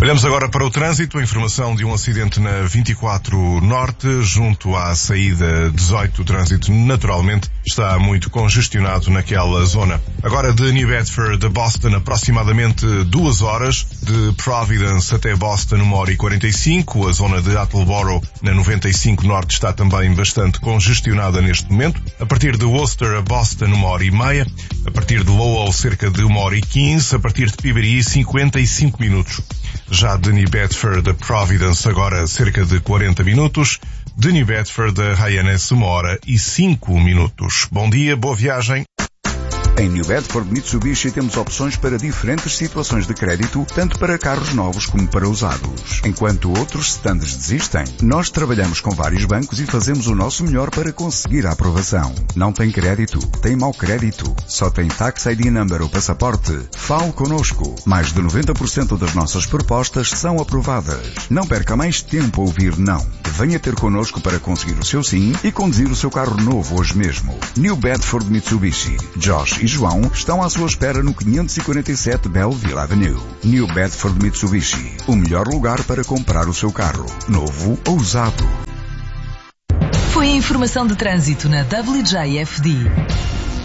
Olhamos agora para o trânsito. A informação de um acidente na 24 Norte, junto à saída 18. O trânsito, naturalmente, está muito congestionado naquela zona. Agora de New Bedford a Boston, aproximadamente 2 horas. De Providence até Boston, 1h45. A zona de Attleboro, na 95 Norte, está também bastante congestionada neste momento. A partir de Worcester a Boston, 1h30. A partir de Lowell, cerca de 1h15. A partir de Peabody, 55 minutos. Já de New Bedford a Providence, agora cerca de 40 minutos. De New Bedford a Hyannis, 1h05. Bom dia, boa viagem. Em New Bedford Mitsubishi temos opções para diferentes situações de crédito, tanto para carros novos como para usados. Enquanto outros stands desistem, nós trabalhamos com vários bancos e fazemos o nosso melhor para conseguir a aprovação. Não tem crédito? Tem mau crédito? Só tem Tax ID Number ou passaporte? Fale connosco. Mais de 90% das nossas propostas são aprovadas. Não perca mais tempo a ouvir não. Venha ter connosco para conseguir o seu sim e conduzir o seu carro novo hoje mesmo. New Bedford Mitsubishi. Josh e João estão à sua espera no 547 Belleville Avenue. New Bedford Mitsubishi. O melhor lugar para comprar o seu carro, novo ou usado. Foi a informação de trânsito na WJFD.